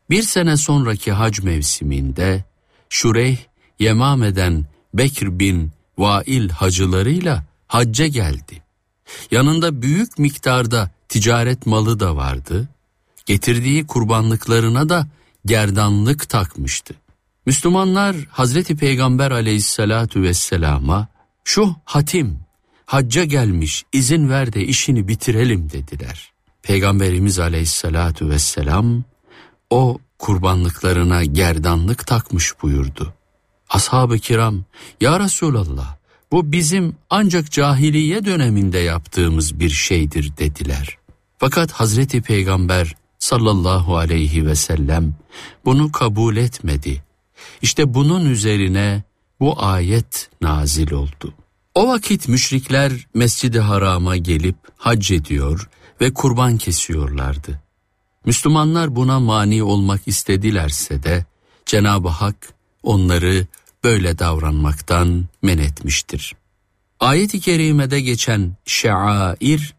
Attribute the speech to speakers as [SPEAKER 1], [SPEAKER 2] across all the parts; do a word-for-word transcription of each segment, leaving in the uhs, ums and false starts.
[SPEAKER 1] Bir sene sonraki hac mevsiminde Şureyh, Yemame'den Bekr bin Vail hacılarıyla hacca geldi. Yanında büyük miktarda ticaret malı da vardı. Getirdiği kurbanlıklarına da gerdanlık takmıştı. Müslümanlar Hazreti Peygamber aleyhissalatu vesselama şu hatim hacca gelmiş, izin ver de işini bitirelim dediler. Peygamberimiz aleyhissalatu vesselam o kurbanlıklarına gerdanlık takmış buyurdu. Ashab-ı kiram, ya Resulallah, bu bizim ancak cahiliye döneminde yaptığımız bir şeydir dediler. Fakat Hazreti Peygamber sallallahu aleyhi ve sellem bunu kabul etmedi. İşte bunun üzerine bu ayet nazil oldu. O vakit müşrikler Mescid-i Haram'a gelip hac ediyor ve kurban kesiyorlardı. Müslümanlar buna mani olmak istedilerse de Cenab-ı Hak onları böyle davranmaktan men etmiştir. Ayet-i kerimede geçen şair,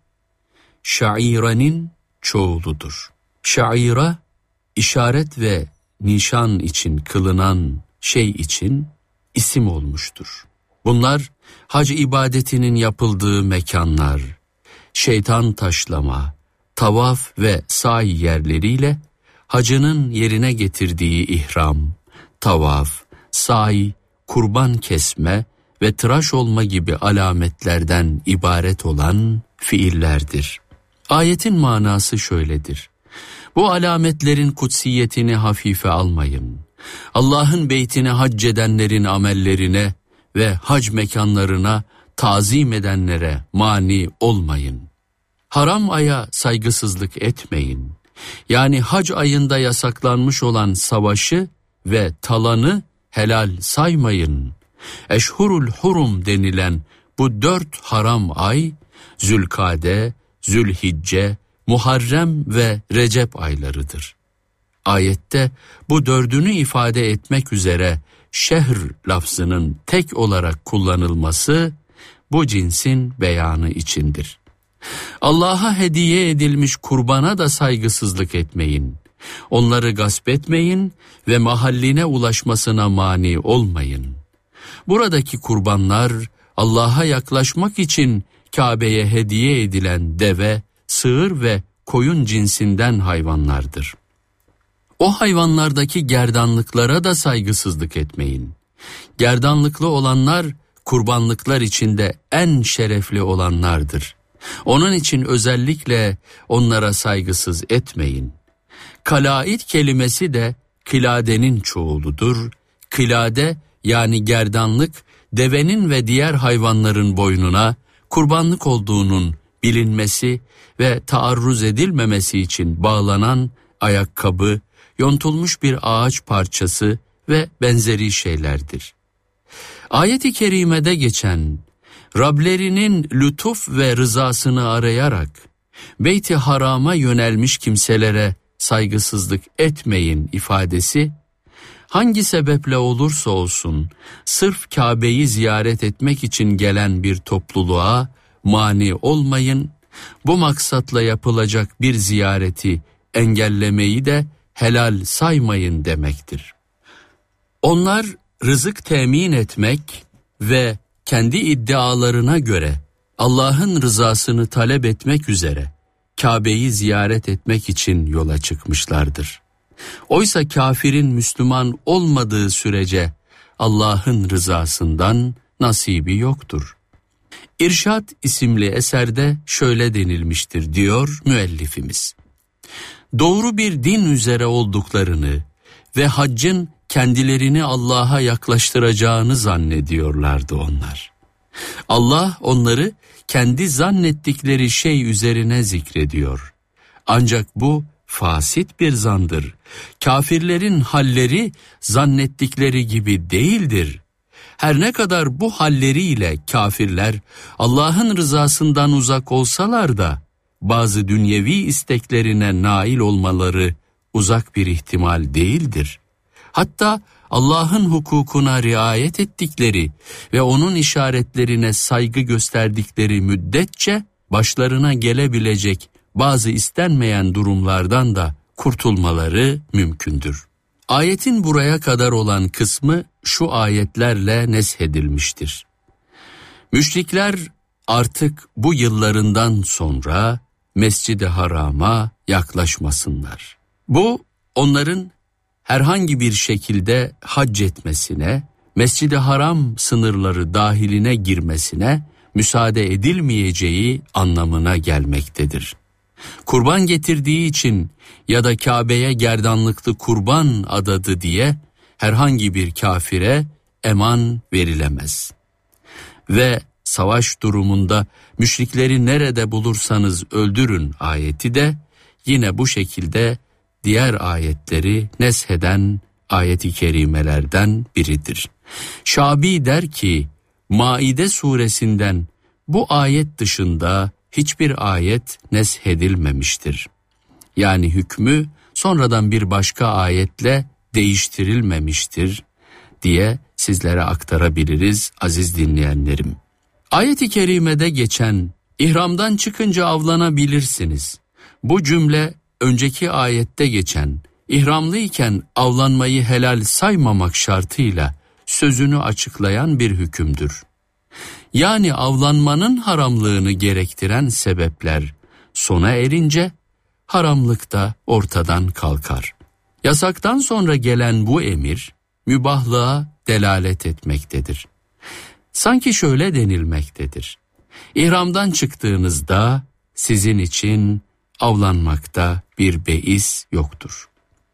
[SPEAKER 1] şairenin çoğuludur. Şaira, işaret ve nişan için kılınan şey için isim olmuştur. Bunlar hac ibadetinin yapıldığı mekanlar, şeytan taşlama, tavaf ve sa'i yerleriyle hacının yerine getirdiği ihram, tavaf, sa'i, kurban kesme ve tıraş olma gibi alametlerden ibaret olan fiillerdir. Ayetin manası şöyledir: bu alametlerin kutsiyetini hafife almayın. Allah'ın beytine hac edenlerin amellerine ve hac mekanlarına tazim edenlere mani olmayın. Haram aya saygısızlık etmeyin. Yani hac ayında yasaklanmış olan savaşı ve talanı helal saymayın. Eşhurul hurum denilen bu dört haram ay, Zülkade, Zülhicce, Muharrem ve Recep aylarıdır. Ayette bu dördünü ifade etmek üzere şehr lafzının tek olarak kullanılması bu cinsin beyanı içindir. Allah'a hediye edilmiş kurbana da saygısızlık etmeyin. Onları gasp etmeyin ve mahalline ulaşmasına mani olmayın. Buradaki kurbanlar Allah'a yaklaşmak için Kabe'ye hediye edilen deve, sığır ve koyun cinsinden hayvanlardır. O hayvanlardaki gerdanlıklara da saygısızlık etmeyin. Gerdanlıklı olanlar kurbanlıklar içinde en şerefli olanlardır. Onun için özellikle onlara saygısız etmeyin. Kalaid kelimesi de kıladenin çoğuludur. Kılade yani gerdanlık, devenin ve diğer hayvanların boynuna kurbanlık olduğunun bilinmesi ve taarruz edilmemesi için bağlanan ayakkabı, yontulmuş bir ağaç parçası ve benzeri şeylerdir. Ayet-i kerimede geçen Rablerinin lütuf ve rızasını arayarak Beyt-i Haram'a yönelmiş kimselere saygısızlık etmeyin ifadesi, hangi sebeple olursa olsun sırf Kabe'yi ziyaret etmek için gelen bir topluluğa mani olmayın, bu maksatla yapılacak bir ziyareti engellemeyi de helal saymayın demektir. Onlar rızık temin etmek ve kendi iddialarına göre Allah'ın rızasını talep etmek üzere Kabe'yi ziyaret etmek için yola çıkmışlardır. Oysa kafirin Müslüman olmadığı sürece Allah'ın rızasından nasibi yoktur. İrşad isimli eserde şöyle denilmiştir diyor müellifimiz. Doğru bir din üzere olduklarını ve haccın kendilerini Allah'a yaklaştıracağını zannediyorlardı onlar. Allah onları kendi zannettikleri şey üzerine zikrediyor. Ancak bu fasit bir zandır. Kafirlerin halleri zannettikleri gibi değildir. Her ne kadar bu halleriyle kafirler Allah'ın rızasından uzak olsalar da bazı dünyevi isteklerine nail olmaları uzak bir ihtimal değildir. Hatta Allah'ın hukukuna riayet ettikleri ve onun işaretlerine saygı gösterdikleri müddetçe başlarına gelebilecek bazı istenmeyen durumlardan da kurtulmaları mümkündür. Ayetin buraya kadar olan kısmı şu ayetlerle neshedilmiştir. Müşrikler artık bu yıllarından sonra Mescid-i Haram'a yaklaşmasınlar. Bu onların herhangi bir şekilde hac etmesine, Mescid-i Haram sınırları dahiline girmesine müsaade edilmeyeceği anlamına gelmektedir. Kurban getirdiği için ya da Kabe'ye gerdanlıklı kurban adadı diye herhangi bir kafire eman verilemez. Ve savaş durumunda müşrikleri nerede bulursanız öldürün ayeti de yine bu şekilde diğer ayetleri nesheden ayet-i kerimelerden biridir. Şabi der ki, Maide suresinden bu ayet dışında hiçbir ayet neshedilmemiştir. Yani hükmü sonradan bir başka ayetle değiştirilmemiştir diye sizlere aktarabiliriz aziz dinleyenlerim. Ayet-i kerimede geçen ihramdan çıkınca avlanabilirsiniz. Bu cümle önceki ayette geçen ihramlıyken avlanmayı helal saymamak şartıyla sözünü açıklayan bir hükümdür. Yani avlanmanın haramlığını gerektiren sebepler sona erince haramlık da ortadan kalkar. Yasaktan sonra gelen bu emir mübahlığa delalet etmektedir. Sanki şöyle denilmektedir: İhramdan çıktığınızda sizin için avlanmakta bir beis yoktur.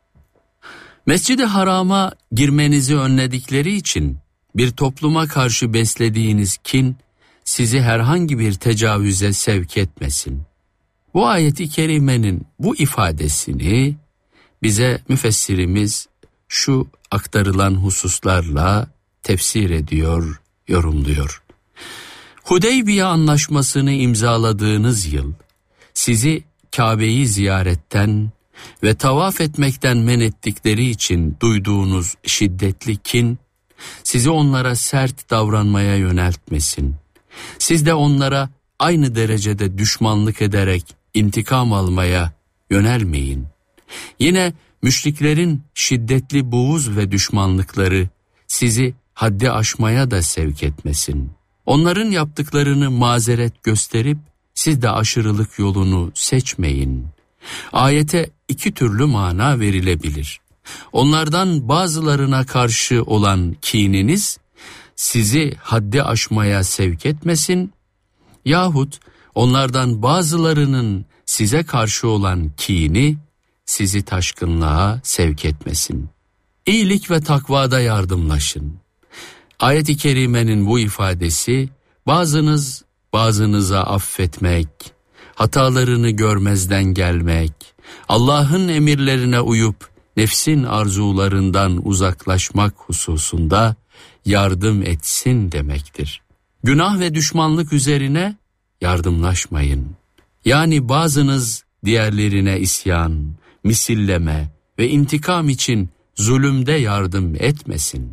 [SPEAKER 1] Mescid-i Haram'a girmenizi önledikleri için bir topluma karşı beslediğiniz kin sizi herhangi bir tecavüze sevk etmesin. Bu ayet-i kerimenin bu ifadesini bize müfessirimiz şu aktarılan hususlarla tefsir ediyor, yorumluyor. Hudeybiye anlaşmasını imzaladığınız yıl sizi Kabe'yi ziyaretten ve tavaf etmekten men ettikleri için duyduğunuz şiddetli kin sizi onlara sert davranmaya yöneltmesin. Siz de onlara aynı derecede düşmanlık ederek intikam almaya yönelmeyin. Yine müşriklerin şiddetli buğuz ve düşmanlıkları sizi haddi aşmaya da sevk etmesin. Onların yaptıklarını mazeret gösterip siz de aşırılık yolunu seçmeyin. Ayete iki türlü mana verilebilir. Onlardan bazılarına karşı olan kininiz sizi haddi aşmaya sevk etmesin yahut onlardan bazılarının size karşı olan kini sizi taşkınlığa sevk etmesin. İyilik ve takvada yardımlaşın. Ayet-i kerimenin bu ifadesi bazınız bazınıza affetmek, hatalarını görmezden gelmek, Allah'ın emirlerine uyup nefsin arzularından uzaklaşmak hususunda yardım etsin demektir. Günah ve düşmanlık üzerine yardımlaşmayın. Yani bazınız diğerlerine isyan, misilleme ve intikam için zulümde yardım etmesin.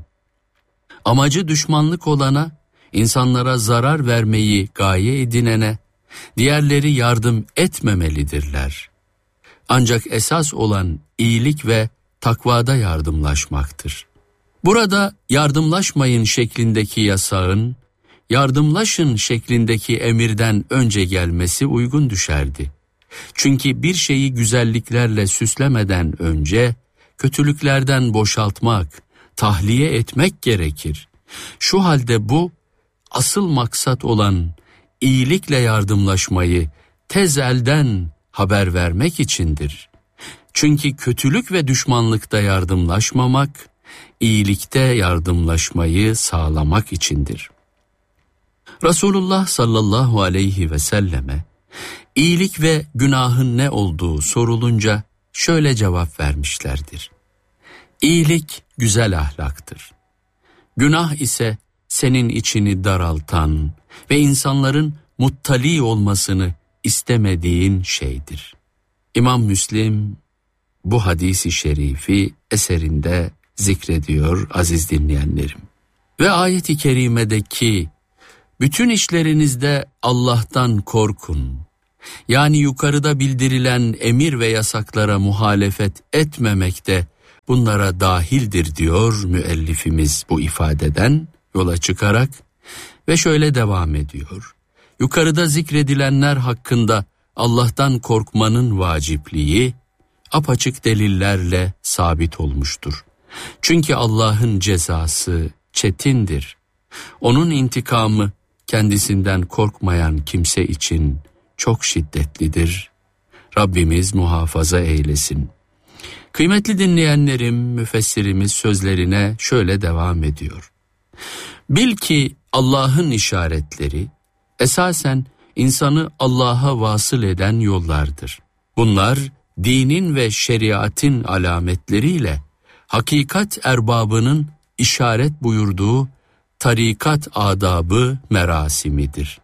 [SPEAKER 1] Amacı düşmanlık olana, insanlara zarar vermeyi gaye edinene, diğerleri yardım etmemelidirler. Ancak esas olan iyilik ve takvada yardımlaşmaktır. Burada yardımlaşmayın şeklindeki yasağın, yardımlaşın şeklindeki emirden önce gelmesi uygun düşerdi. Çünkü bir şeyi güzelliklerle süslemeden önce kötülüklerden boşaltmak, tahliye etmek gerekir. Şu halde bu asıl maksat olan iyilikle yardımlaşmayı tez elden haber vermek içindir. Çünkü kötülük ve düşmanlıkta yardımlaşmamak, iyilikte yardımlaşmayı sağlamak içindir. Resulullah sallallahu aleyhi ve selleme iyilik ve günahın ne olduğu sorulunca şöyle cevap vermişlerdir: İyilik güzel ahlaktır. Günah ise senin içini daraltan ve insanların muttali olmasını istemediğin şeydir. İmam Müslim bu hadisi şerifi eserinde zikrediyor aziz dinleyenlerim. Ve ayet-i kerimedeki bütün işlerinizde Allah'tan korkun, Yani yukarıda bildirilen emir ve yasaklara muhalefet etmemek de bunlara dahildir diyor müellifimiz bu ifadeden yola çıkarak ve şöyle devam ediyor. Yukarıda zikredilenler hakkında Allah'tan korkmanın vacipliği apaçık delillerle sabit olmuştur. Çünkü Allah'ın cezası çetindir. Onun intikamı kendisinden korkmayan kimse için çok şiddetlidir. Rabbimiz muhafaza eylesin. Kıymetli dinleyenlerim, müfessirimiz sözlerine şöyle devam ediyor. Bil ki Allah'ın işaretleri esasen insanı Allah'a vasıl eden yollardır. Bunlar dinin ve şeriatin alametleriyle hakikat erbabının işaret buyurduğu tarikat adabı merasimidir.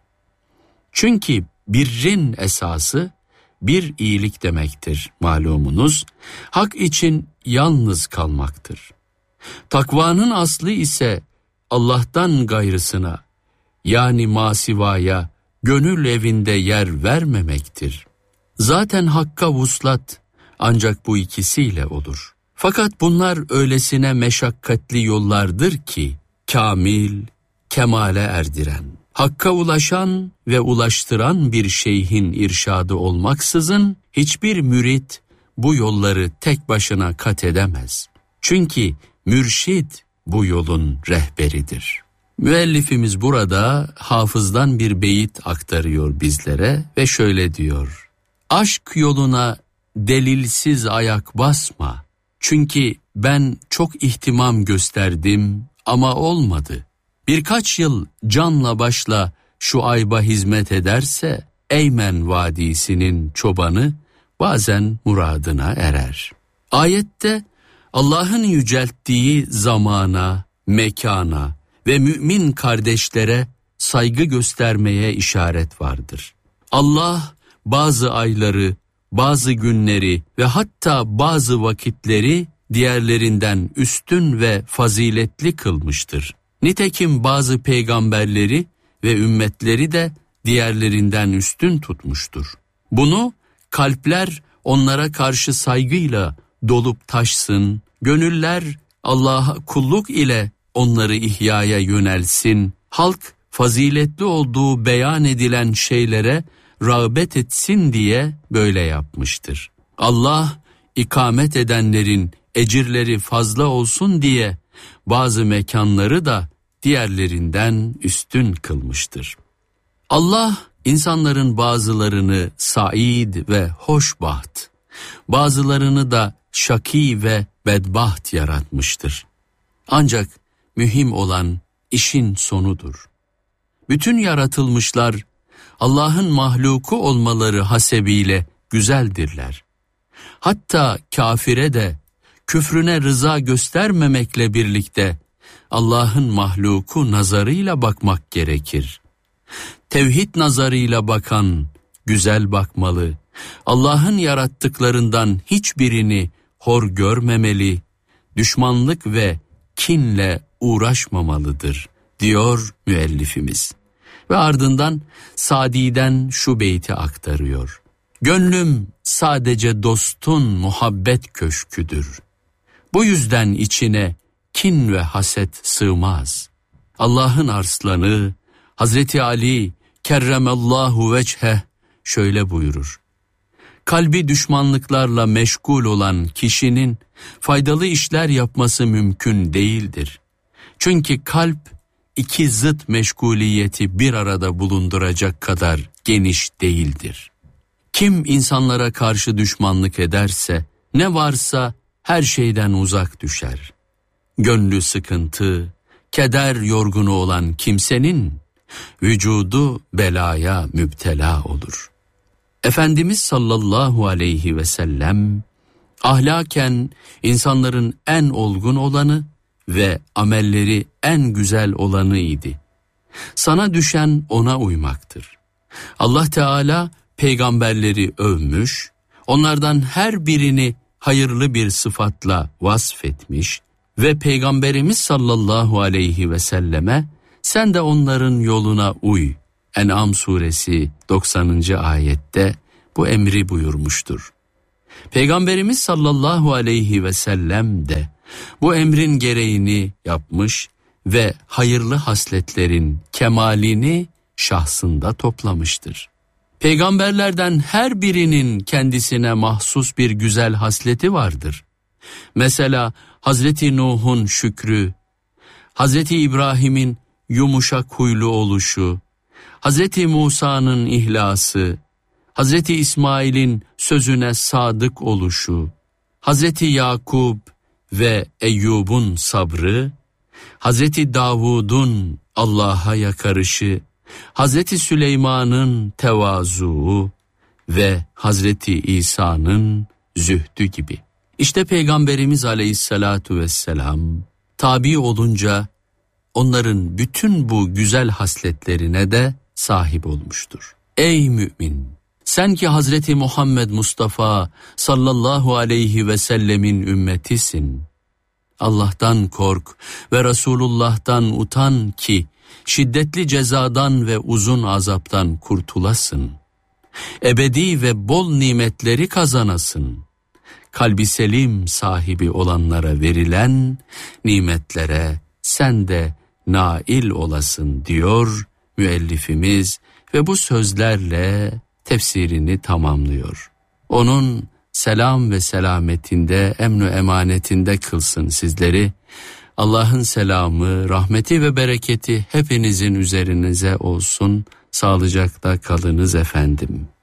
[SPEAKER 1] Çünkü birrin esası bir iyilik demektir malumunuz. Hak için yalnız kalmaktır. Takvanın aslı ise Allah'tan gayrısına yani masivaya gönül evinde yer vermemektir. Zaten hakka vuslat ancak bu ikisiyle olur. Fakat bunlar öylesine meşakkatli yollardır ki kamil, kemale erdiren, hakka ulaşan ve ulaştıran bir şeyhin irşadı olmaksızın hiçbir mürit bu yolları tek başına kat edemez. Çünkü mürşid bu yolun rehberidir. Müellifimiz burada hafızdan bir beyit aktarıyor bizlere ve şöyle diyor. Aşk yoluna delilsiz ayak basma. Çünkü ben çok ihtimam gösterdim ama olmadı. Birkaç yıl canla başla şu ayba hizmet ederse Eymen Vadisi'nin çobanı bazen muradına erer. Ayette Allah'ın yücelttiği zamana, mekana ve mümin kardeşlere saygı göstermeye işaret vardır. Allah bazı ayları, bazı günleri ve hatta bazı vakitleri diğerlerinden üstün ve faziletli kılmıştır. Nitekim bazı peygamberleri ve ümmetleri de diğerlerinden üstün tutmuştur. Bunu kalpler onlara karşı saygıyla dolup taşsın, gönüller Allah'a kulluk ile onları ihyaya yönelsin, halk faziletli olduğu beyan edilen şeylere rağbet etsin diye böyle yapmıştır. Allah ikamet edenlerin ecirleri fazla olsun diye bazı mekanları da diğerlerinden üstün kılmıştır. Allah insanların bazılarını said ve hoşbaht, bazılarını da şaki ve bedbaht yaratmıştır. Ancak mühim olan işin sonudur. Bütün yaratılmışlar Allah'ın mahluku olmaları hasebiyle güzeldirler. Hatta kafire de küfrüne rıza göstermemekle birlikte Allah'ın mahluku nazarıyla bakmak gerekir. Tevhid nazarıyla bakan güzel bakmalı, Allah'ın yarattıklarından hiçbirini hor görmemeli, düşmanlık ve kinle uğraşmamalıdır diyor müellifimiz. Ve ardından Sadi'den şu beyti aktarıyor. Gönlüm sadece dostun muhabbet köşküdür. Bu yüzden içine kin ve haset sığmaz. Allah'ın arslanı Hazreti Ali kerremallahu veçheh şöyle buyurur. Kalbi düşmanlıklarla meşgul olan kişinin faydalı işler yapması mümkün değildir. Çünkü kalp iki zıt meşguliyeti bir arada bulunduracak kadar geniş değildir. Kim insanlara karşı düşmanlık ederse ne varsa her şeyden uzak düşer. Gönlü sıkıntı, keder yorgunu olan kimsenin vücudu belaya müptela olur. Efendimiz sallallahu aleyhi ve sellem ahlaken insanların en olgun olanı ve amelleri en güzel olanı idi. Sana düşen ona uymaktır. Allah Teala peygamberleri övmüş, onlardan her birini hayırlı bir sıfatla vasfetmiş ve Peygamberimiz sallallahu aleyhi ve selleme sen de onların yoluna uy, En'am suresi doksanıncı ayette bu emri buyurmuştur. Peygamberimiz sallallahu aleyhi ve sellem de bu emrin gereğini yapmış ve hayırlı hasletlerin kemalini şahsında toplamıştır. Peygamberlerden her birinin kendisine mahsus bir güzel hasleti vardır. Mesela Hazreti Nuh'un şükrü, Hazreti İbrahim'in yumuşak huylu oluşu, Hazreti Musa'nın ihlası, Hazreti İsmail'in sözüne sadık oluşu, Hazreti Yakub ve Eyyub'un sabrı, Hazreti Davud'un Allah'a yakarışı, Hazreti Süleyman'ın tevazuu ve Hazreti İsa'nın zühdü gibi. İşte Peygamberimiz Aleyhisselatu vesselam tabi olunca onların bütün bu güzel hasletlerine de sahip olmuştur. Ey mümin! Sen ki Hazreti Muhammed Mustafa sallallahu aleyhi ve sellemin ümmetisin. Allah'tan kork ve Resulullah'tan utan ki şiddetli cezadan ve uzun azaptan kurtulasın. Ebedi ve bol nimetleri kazanasın. Kalbi selim sahibi olanlara verilen nimetlere sen de nail olasın diyor müellifimiz ve bu sözlerle tefsirini tamamlıyor. Onun selam ve selametinde, emn-i emanetinde kılsın sizleri. Allah'ın selamı, rahmeti ve bereketi hepinizin üzerinize olsun. Sağlıcakla kalınız efendim.